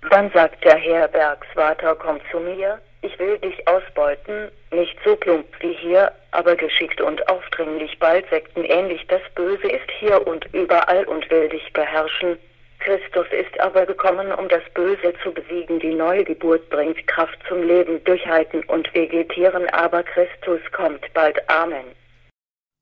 Dann sagt der Herbergsvater: Komm zu mir, ich will dich ausbeuten, nicht so plump wie hier, aber geschickt und aufdringlich, bald sektenähnlich. Das Böse ist hier und überall und will dich beherrschen. Christus ist aber gekommen, um das Böse zu besiegen. Die Neugeburt bringt Kraft zum Leben, Durchhalten und Vegetieren, aber Christus kommt bald. Amen.